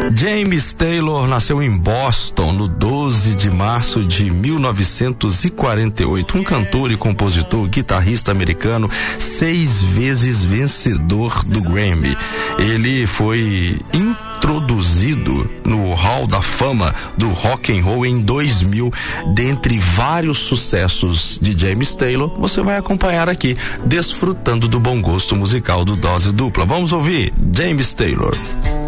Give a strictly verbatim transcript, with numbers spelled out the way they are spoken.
James Taylor nasceu em Boston no doze de março de mil novecentos e quarenta e oito, um cantor e compositor, guitarrista americano, seis vezes vencedor do Grammy. Ele foi introduzido no Hall da Fama do Rock and Roll em dois mil. Dentre vários sucessos de James Taylor, você vai acompanhar aqui, desfrutando do bom gosto musical do Dose Dupla. Vamos ouvir James Taylor.